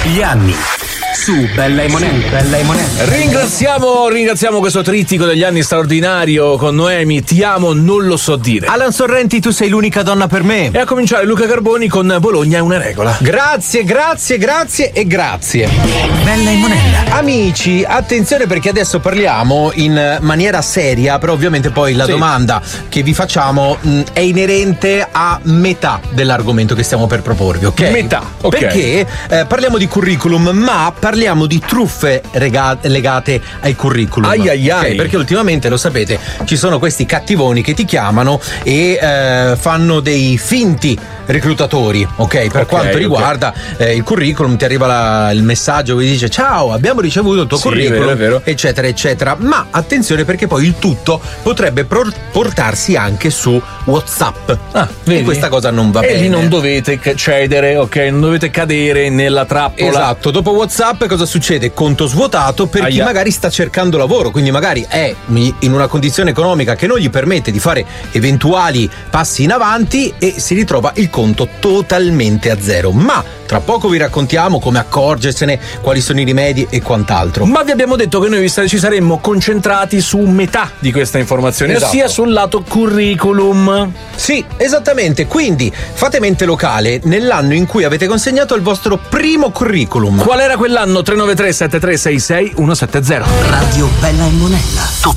Gli anni su Bella e Monella. Ringraziamo questo trittico degli anni straordinario con Noemi, ti amo, non lo so dire. Alan Sorrenti, tu sei l'unica donna per me. E a cominciare Luca Carboni con Bologna è una regola. Grazie. Bella e Monella. Amici, attenzione perché adesso parliamo in maniera seria, però ovviamente poi la domanda che vi facciamo è inerente a metà dell'argomento che stiamo per proporvi, ok? Metà, ok. Perché parliamo di curriculum, ma parliamo di truffe legate ai curriculum. Ai. Perché ultimamente, lo sapete, ci sono questi cattivoni che ti chiamano e fanno dei finti reclutatori, ok? Per quanto riguarda il curriculum, ti arriva il messaggio che dice ciao, abbiamo ricevuto il tuo curriculum, è vero. eccetera. Ma attenzione perché poi il tutto potrebbe portarsi anche su WhatsApp. Vedi? E questa cosa non va bene. E lì non dovete cedere, ok? Non dovete cadere nella trappola. Esatto, dopo WhatsApp cosa succede? Conto svuotato per chi magari sta cercando lavoro, quindi magari è in una condizione economica che non gli permette di fare eventuali passi in avanti e si ritrova il conto totalmente a zero. Ma tra poco vi raccontiamo come accorgersene, quali sono i rimedi e quant'altro. Ma vi abbiamo detto che noi ci saremmo concentrati su metà di questa informazione, ossia sul lato curriculum. Sì, esattamente. Quindi fate mente locale nell'anno in cui avete consegnato il vostro primo curriculum. Qual era quell'anno? 393 7366 170. Radio Bella e Monella.